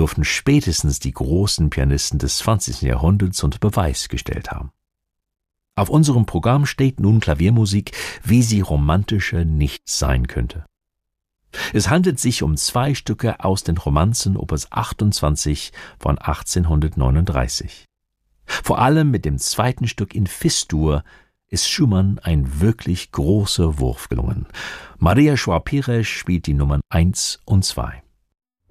dürften spätestens die großen Pianisten des 20. Jahrhunderts unter Beweis gestellt haben. Auf unserem Programm steht nun Klaviermusik, wie sie romantischer nicht sein könnte. Es handelt sich um 2 Stücke aus den Romanzen Opus 28 von 1839. Vor allem mit dem 2. Stück in Fis-Dur ist Schumann ein wirklich großer Wurf gelungen. Maria Schwab-Pires spielt die Nummern 1 und 2.